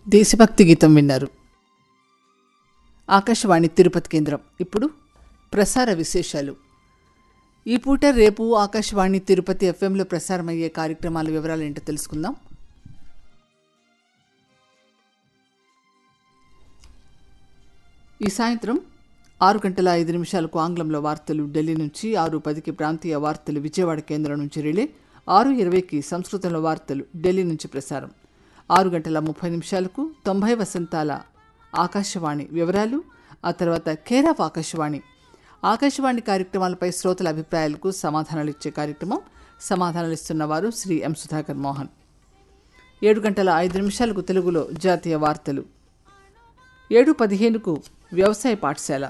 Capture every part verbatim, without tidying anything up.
దేశభక్తి గీతం విన్నారు. ఆకాశవాణి తిరుపతి కేంద్రం. ఇప్పుడు ప్రసార విశేషాలు. ఈ పూట రేపు ఆకాశవాణి తిరుపతి ఎఫ్ఎంలో ప్రసారమయ్యే కార్యక్రమాల వివరాలు ఏంటో తెలుసుకుందాం. ఈ సాయంత్రం ఆరు గంటల ఐదు నిమిషాలకు ఆంగ్లంలో వార్తలు ఢిల్లీ నుంచి, ఆరు పదికి ప్రాంతీయ వార్తలు విజయవాడ కేంద్రం నుంచి రిలే, ఆరు ఇరవైకి సంస్కృతంలో వార్తలు ఢిల్లీ నుంచి ప్రసారం, ఆరు గంటల ముప్పై నిమిషాలకు తొంభై వసంతాల ఆకాశవాణి వివరాలు, ఆ తర్వాత కేర్ ఆఫ్ ఆకాశవాణి ఆకాశవాణి కార్యక్రమాలపై శ్రోతల అభిప్రాయాలకు సమాధానాలు ఇచ్చే కార్యక్రమం. సమాధానాలు ఇస్తున్నవారు శ్రీ ఎం సుధాకర్ మోహన్. ఏడు గంటల ఐదు నిమిషాలకు తెలుగులో జాతీయ వార్తలు, ఏడు పదిహేనుకు వ్యవసాయ పాఠశాల,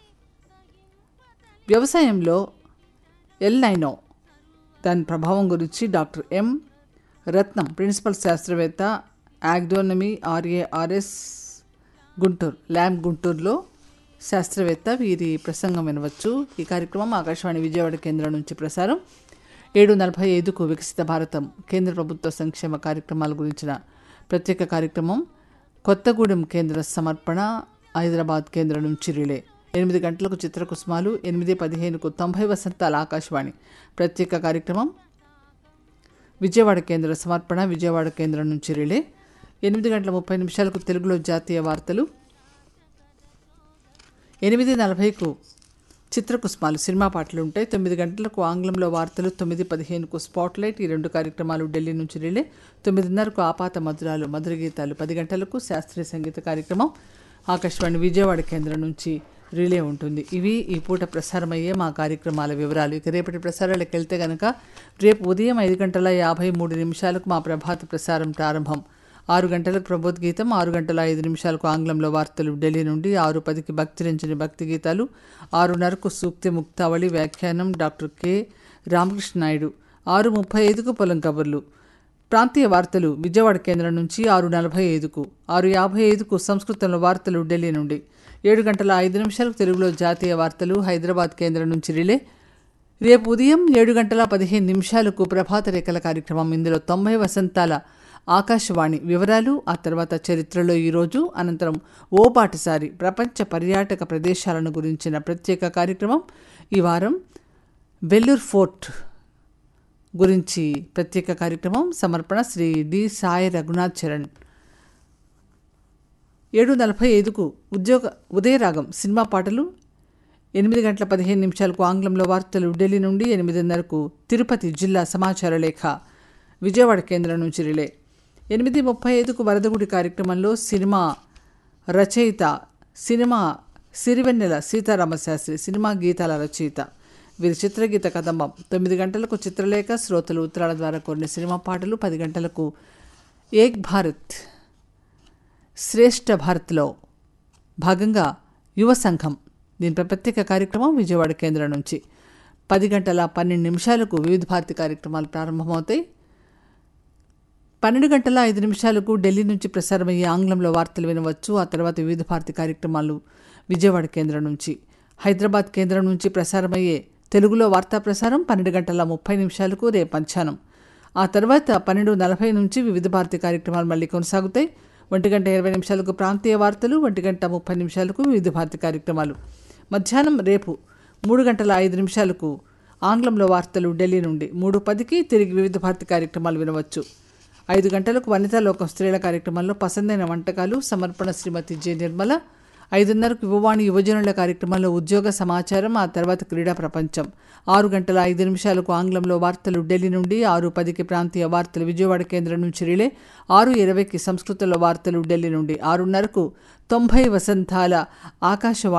వ్యవసాయంలో ఎల్ నైనో దాని ప్రభావం గురించి డాక్టర్ ఎం రత్నం, ప్రిన్సిపల్ శాస్త్రవేత్త, ఆగ్రోనమీ ఆర్ఏఆర్ఎస్ గుంటూరు ల్యాబ్ గుంటూరులో శాస్త్రవేత్త, వీరి ప్రసంగం వినవచ్చు. ఈ కార్యక్రమం ఆకాశవాణి విజయవాడ కేంద్రం నుంచి ప్రసారం. ఏడు నలభై ఐదుకు వికసిత భారతం కేంద్ర ప్రభుత్వ సంక్షేమ కార్యక్రమాల గురించిన ప్రత్యేక కార్యక్రమం కొత్తగూడెం కేంద్ర సమర్పణ, హైదరాబాద్ కేంద్రం నుంచి రిలే. ఎనిమిది గంటలకు చిత్రకుసుమాలు, ఎనిమిది పదిహేనుకు తొంభై వసంతాల ఆకాశవాణి ప్రత్యేక కార్యక్రమం విజయవాడ కేంద్ర సమర్పణ, విజయవాడ కేంద్రం నుంచి రిలే. ఎనిమిది గంటల ముప్పై నిమిషాలకు తెలుగులో జాతీయ వార్తలు, ఎనిమిది నలభైకు చిత్రకుసుమాలు సినిమా పాటలు ఉంటాయి. తొమ్మిది గంటలకు ఆంగ్లంలో వార్తలు, తొమ్మిది పదిహేనుకు స్పాట్లైట్, ఈ రెండు కార్యక్రమాలు ఢిల్లీ నుంచి రిలే. తొమ్మిదిన్నరకు ఆపాత మధురాలు మధుర గీతాలు, పది గంటలకు శాస్త్రీయ సంగీత కార్యక్రమం ఆకాశవాణి విజయవాడ కేంద్రం నుంచి రిలే ఉంటుంది. ఇవి ఈ పూట ప్రసారమయ్యే మా కార్యక్రమాల వివరాలు. ఇక రేపటి ప్రసారాలకు వెళ్తే కనుక రేపు ఉదయం ఐదు గంటల యాభై మూడు నిమిషాలకు మా ప్రభాత ప్రసారం ప్రారంభం. ఆరు గంటలకు ప్రబోధగీతం, ఆరు గంటల ఐదు నిమిషాలకు ఆంగ్లంలో వార్తలు ఢిల్లీ నుండి, ఆరు పదికి భక్తి రంజని భక్తి గీతాలు, ఆరున్నరకు సూక్తి ముక్తావళి వ్యాఖ్యానం డాక్టర్ కె రామకృష్ణ నాయుడు, ఆరు ముప్పై ఐదుకు పొలం కబుర్లు ప్రాంతీయ వార్తలు విజయవాడ కేంద్రం నుంచి, ఆరు నలభై ఐదుకు, ఆరు యాభై ఐదుకు సంస్కృతంలో వార్తలు ఢిల్లీ నుండి, ఏడు గంటల ఐదు నిమిషాలకు తెలుగులో జాతీయ వార్తలు హైదరాబాద్ కేంద్రం నుంచి రిలే. రేపు ఉదయం ఏడు గంటల పదిహేను నిమిషాలకు ప్రభాత రేఖల కార్యక్రమం. ఇందులో తొంభై వసంతాల ఆకాశవాణి వివరాలు, ఆ తర్వాత చరిత్రలో ఈరోజు, అనంతరం ఓ పాటసారి ప్రపంచ పర్యాటక ప్రదేశాలను గురించిన ప్రత్యేక కార్యక్రమం. ఈ వారం వెల్లూర్ ఫోర్ట్ గురించి ప్రత్యేక కార్యక్రమం. సమర్పణ శ్రీ డి సాయి రఘునాథ్ చరణ్. ఏడు నలభై ఐదుకు ఉద్యోగ ఉదయరాగం సినిమా పాటలు, ఎనిమిది గంటల పదిహేను నిమిషాలకు ఆంగ్లంలో వార్తలు ఢిల్లీ నుండి, ఎనిమిదిన్నరకు తిరుపతి జిల్లా సమాచార లేఖ విజయవాడ కేంద్రం నుంచి రిలే. ఎనిమిది ముప్పై ఐదుకు వరదగుడి కార్యక్రమంలో సినిమా రచయిత, సినిమా సిరివెన్నెల సీతారామశాస్త్రి, సినిమా గీతాల రచయిత, వీరి చిత్రగీత కదంబం. తొమ్మిది గంటలకు చిత్రలేఖ, శ్రోతలు ఉత్తరాల ద్వారా కోరిన సినిమా పాటలు. పది గంటలకు ఏక్ భారత్ శ్రేష్ఠ భారత్లో భాగంగా యువ సంఘం, దీనిపై ప్రత్యేక కార్యక్రమం విజయవాడ కేంద్రం నుంచి. పది గంటల పన్నెండు నిమిషాలకు వివిధ భారతి కార్యక్రమాలు ప్రారంభమవుతాయి. పన్నెండు గంటల ఐదు నిమిషాలకు ఢిల్లీ నుంచి ప్రసారమయ్యే ఆంగ్లంలో వార్తలు వినవచ్చు. ఆ తర్వాత వివిధ భారతి కార్యక్రమాలు విజయవాడ కేంద్రం నుంచి. హైదరాబాద్ కేంద్రం నుంచి ప్రసారమయ్యే తెలుగులో వార్తా ప్రసారం పన్నెండు గంటల ముప్పై నిమిషాలకు రేపు మధ్యాహ్నం. ఆ తర్వాత పన్నెండు నలభై నుంచి వివిధ భారతి కార్యక్రమాలు మళ్ళీ కొనసాగుతాయి. ఒంటి గంట ఇరవై నిమిషాలకు ప్రాంతీయ వార్తలు, ఒంటి గంట ముప్పై నిమిషాలకు వివిధ భారతి కార్యక్రమాలు. మధ్యాహ్నం రేపు మూడు గంటల ఐదు నిమిషాలకు ఆంగ్లంలో వార్తలు ఢిల్లీ నుండి, మూడు పదికి తిరిగి వివిధ భారతి కార్యక్రమాలు వినవచ్చు. ఐదు గంటలకు వనితా లోకం స్త్రీల కార్యక్రమంలో పసందైన వంటకాలు, సమర్పణ శ్రీమతి జె నిర్మల. ఐదున్నరకు యువవాణి యువజనుల కార్యక్రమంలో ఉద్యోగ సమాచారం, ఆ తర్వాత క్రీడా ప్రపంచం. ఆరు గంటల ఐదు నిమిషాలకు ఆంగ్లంలో వార్తలు ఢిల్లీ నుండి, ఆరు పదికి ప్రాంతీయ వార్తలు విజయవాడ కేంద్రం నుంచి రిలే, ఆరు ఇరవైకి సంస్కృతంలో వార్తలు ఢిల్లీ నుండి, ఆరున్నరకు తొంభై వసంతాల ఆకాశవాణి